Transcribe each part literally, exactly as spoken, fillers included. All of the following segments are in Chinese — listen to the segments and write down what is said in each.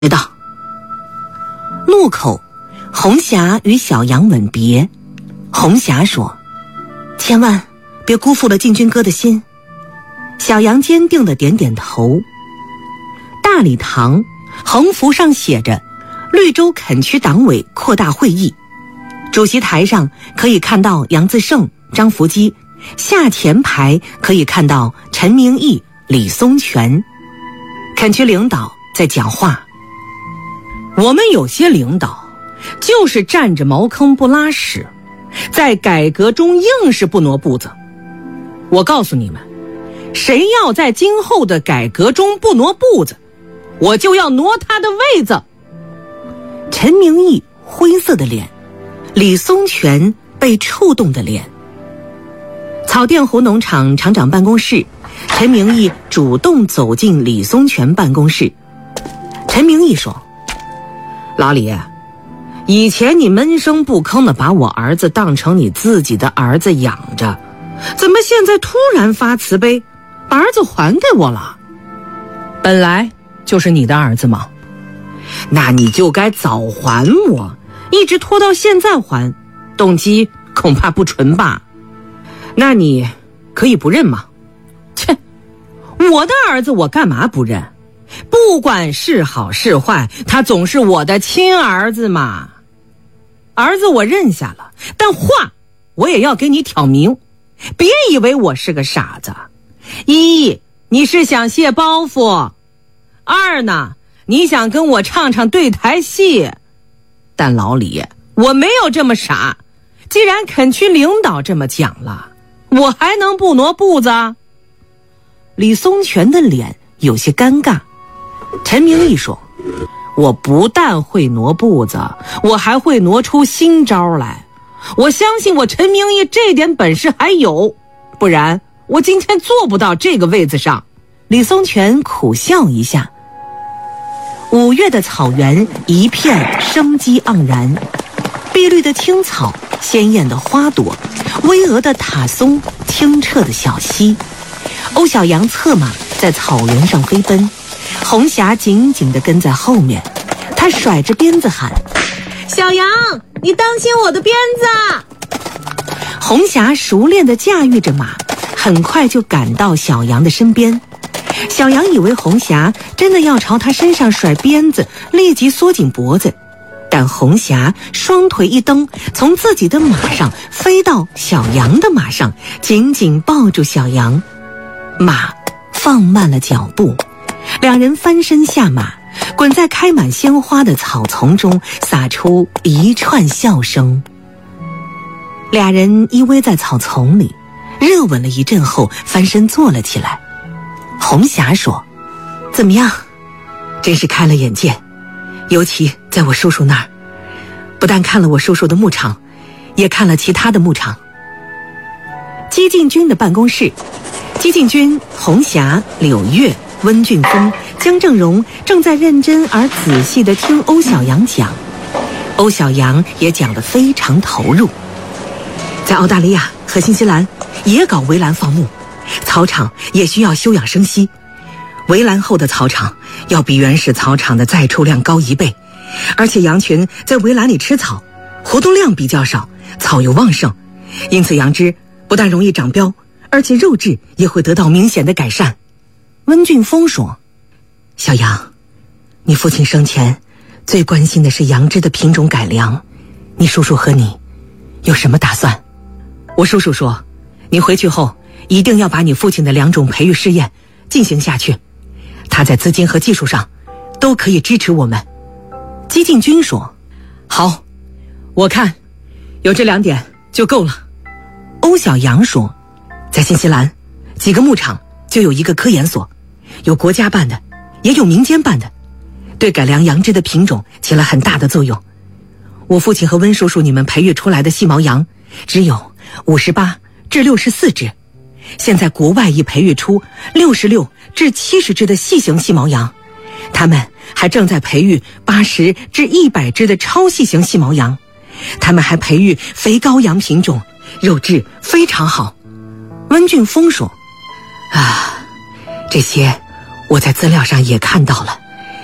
道。路口，红霞与小杨吻别。红霞说：“千万别辜负了进军哥的心。”小杨坚定地点点头。大礼堂横幅上写着绿洲垦区党委扩大会议，主席台上可以看到杨自胜、张福基，下前排可以看到陈明义、李松全。垦区领导在讲话：“我们有些领导就是占着茅坑不拉屎，在改革中硬是不挪步子。我告诉你们，谁要在今后的改革中不挪步子，我就要挪他的位子。”陈明义灰色的脸，李松全被触动的脸。草甸湖农场厂长办公室，陈明义主动走进李松全办公室。陈明义说：“老李，以前你闷声不吭的把我儿子当成你自己的儿子养着，怎么现在突然发慈悲，把儿子还给我了？本来就是你的儿子嘛，那你就该早还我，一直拖到现在还，动机恐怕不纯吧？那你可以不认吗？”切，我的儿子我干嘛不认？不管是好是坏，他总是我的亲儿子嘛。儿子我认下了，但话我也要给你挑明，别以为我是个傻子。一，你是想卸包袱；二呢，你想跟我唱唱对台戏。但老李，我没有这么傻，既然垦区领导这么讲了，我还能不挪步子？李松全的脸有些尴尬。陈明义说：“我不但会挪步子，我还会挪出新招来。我相信我陈明义这点本事还有，不然我今天坐不到这个位子上。”李松全苦笑一下。五月的草原一片生机盎然，碧绿的青草，鲜艳的花朵，巍峨的塔松，清澈的小溪。欧小羊策马在草原上飞奔，红霞紧紧地跟在后面，她甩着鞭子喊：“小羊，你当心我的鞭子！”红霞熟练地驾驭着马，很快就赶到小羊的身边。小羊以为红霞真的要朝他身上甩鞭子，立即缩紧脖子，但红霞双腿一蹬，从自己的马上飞到小羊的马上，紧紧抱住小羊。马放慢了脚步，两人翻身下马，滚在开满鲜花的草丛中，撒出一串笑声。俩人依偎在草丛里，热吻了一阵后，翻身坐了起来。红霞说：“怎么样？真是开了眼界，尤其在我叔叔那儿，不但看了我叔叔的牧场，也看了其他的牧场。”激进军的办公室，激进军红霞、柳月、温俊峰、江正荣正在认真而仔细地听欧小羊讲，欧小羊也讲得非常投入。在澳大利亚和新西兰也搞围栏放牧，草场也需要休养生息，围栏后的草场要比原始草场的载出量高一倍，而且羊群在围栏里吃草，活动量比较少，草又旺盛，因此羊只不但容易长膘，而且肉质也会得到明显的改善。温俊峰说：“小杨，你父亲生前最关心的是羊只的品种改良，你叔叔和你有什么打算？”我叔叔说：“你回去后一定要把你父亲的两种培育试验进行下去，他在资金和技术上都可以支持我们。”激进军说：“好，我看有这两点就够了。”欧小杨说：“在新西兰几个牧场就有一个科研所，有国家办的，也有民间办的，对改良羊只的品种起了很大的作用。我父亲和温叔叔你们培育出来的细毛羊只有五十八至六十四只，现在国外已培育出六十六至七十只的细型细毛羊，他们还正在培育八十至一百只的超细型细毛羊，他们还培育肥羔羊品种，肉质非常好。”温俊峰说：“啊，这些我在资料上也看到了，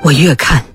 我越看